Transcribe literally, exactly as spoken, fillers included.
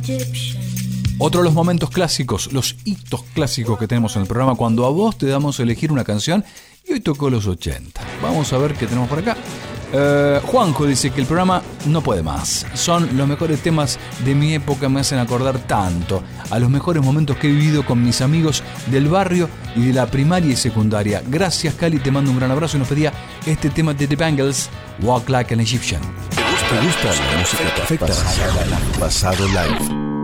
Otro de los momentos clásicos, los hitos clásicos que tenemos en el programa, cuando a vos te damos a elegir una canción, y hoy tocó los ochenta. Vamos a ver qué tenemos por acá. Uh, Juanjo dice que el programa no puede más. Son los mejores temas de mi época, me hacen acordar tanto a los mejores momentos que he vivido con mis amigos del barrio y de la primaria y secundaria. Gracias, Cali, te mando un gran abrazo y nos pedía este tema de The Bangles, Walk Like an Egyptian. ¿Te gusta, ¿Te gusta la música perfecta? Pasado Live.